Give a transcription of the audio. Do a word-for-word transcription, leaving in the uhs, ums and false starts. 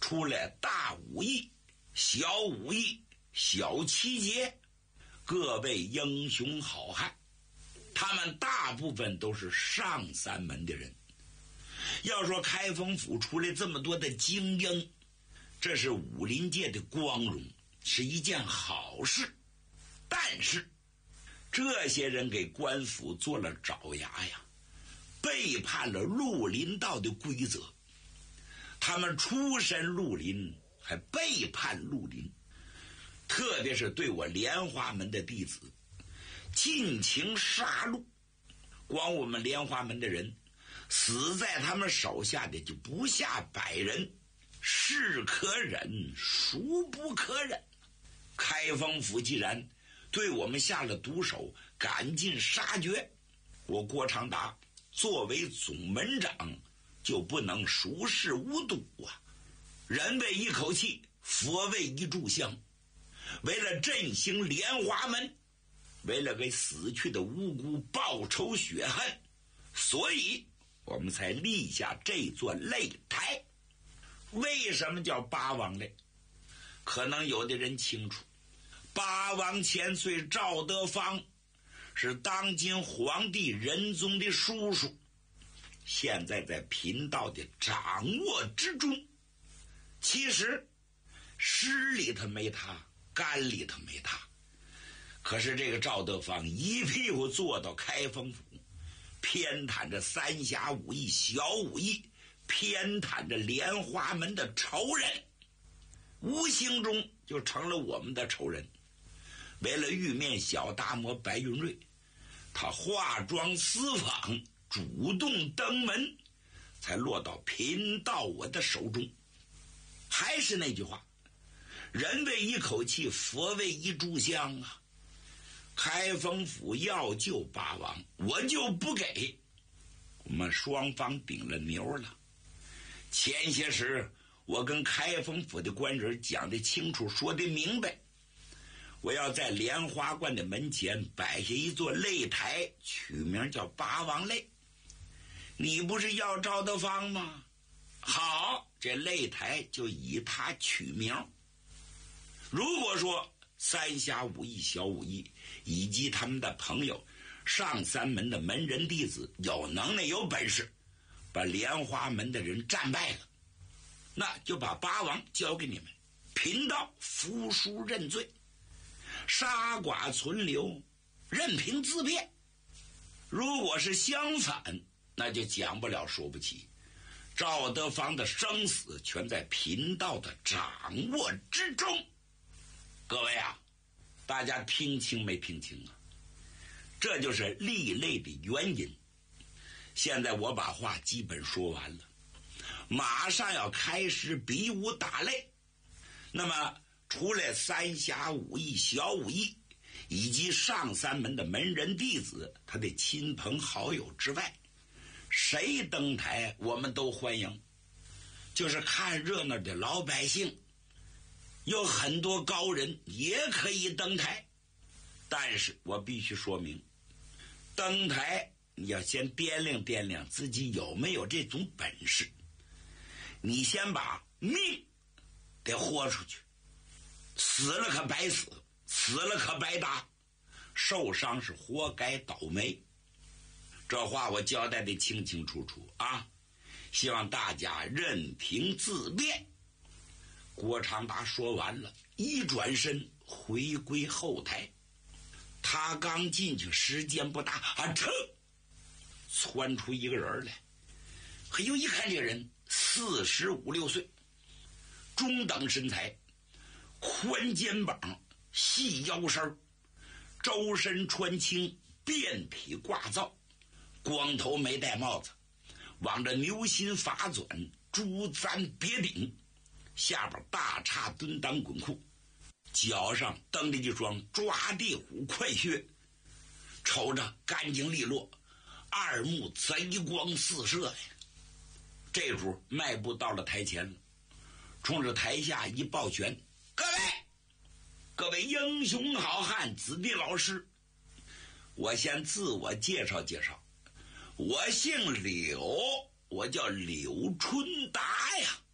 出来大武艺、小武艺、小七节，各位英雄好汉，他们大部分都是上三门的人。要说开封府出来这么多的精英，这是武林界的光荣，是一件好事。但是这些人给官府做了爪牙呀，背叛了绿林道的规则。他们出身绿林，还背叛绿林，特别是对我莲花门的弟子尽情杀戮。光我们莲花门的人死在他们手下的就不下百人，是可忍孰不可忍。开封府既然对我们下了毒手，赶尽杀绝，我郭长达作为总门长就不能熟视无睹啊！人为一口气，佛为一炷香，为了振兴莲花门，为了给死去的无辜报仇雪恨，所以我们才立下这座擂台。为什么叫八王擂？可能有的人清楚，八王千岁赵德芳是当今皇帝仁宗的叔叔，现在在贫道的掌握之中。其实湿里头没他，干里头没他，可是这个赵德芳一屁股坐到开封府，偏袒着三峡武艺、小武艺，偏袒着莲花门的仇人，无形中就成了我们的仇人。为了玉面小大魔白云瑞，他化妆私访，主动登门，才落到贫道我的手中。还是那句话，人为一口气，佛为一炷香啊！开封府要救八王，我就不给。我们双方顶了牛了。前些时我跟开封府的官人讲得清楚，说得明白，我要在莲花观的门前摆下一座擂台，取名叫八王擂。你不是要赵德芳吗？好，这擂台就以他取名。如果说三峡武艺、小武艺以及他们的朋友上三门的门人弟子有能耐有本事，把莲花门的人战败了，那就把八王交给你们，贫道服输认罪，杀寡存留，任凭自便。如果是相反，那就讲不了说不起。赵德芳的生死全在贫道的掌握之中。各位啊，大家听清没听清啊？这就是立擂的原因。现在我把话基本说完了，马上要开始比武打擂。那么除了三峡武艺、小武艺以及上三门的门人弟子他的亲朋好友之外，谁登台我们都欢迎。就是看热闹的老百姓，有很多高人也可以登台。但是我必须说明，登台你要先掂量掂量自己有没有这种本事。你先把命得豁出去，死了可白死，死了可白搭，受伤是活该倒霉。这话我交代得清清楚楚啊，希望大家任凭自便。郭长达说完了，一转身回归后台。他刚进去时间不大啊，噌窜出一个人来。嘿呦，一看这个人四十五六岁，中等身材，宽肩膀，细腰身，周身穿青，遍体挂皂，光头没戴帽子，往着牛心发卷，珠簪别顶，下边大叉蹲裆滚裤，脚上蹬着一双抓地虎快靴，瞅着干净利落，二目贼光四射呀。这主迈步到了台前了，冲着台下一抱拳：各位各位英雄好汉，子弟老师，我先自我介绍介绍，我姓柳，我叫柳春达呀。